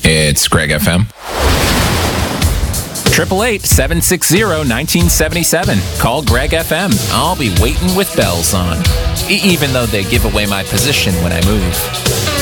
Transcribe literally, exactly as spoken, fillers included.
It's Greg F M. Triple eight seven six zero nineteen seventy seven. Call Greg F M. I'll be waiting with bells on, e- even though they give away my position when I move.